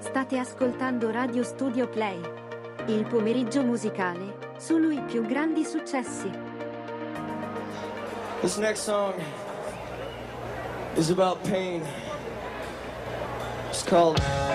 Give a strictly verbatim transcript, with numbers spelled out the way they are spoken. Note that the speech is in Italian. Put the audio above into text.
State ascoltando Radio Studio Play. Il pomeriggio musicale, solo i più grandi successi. This next song is about pain. It's called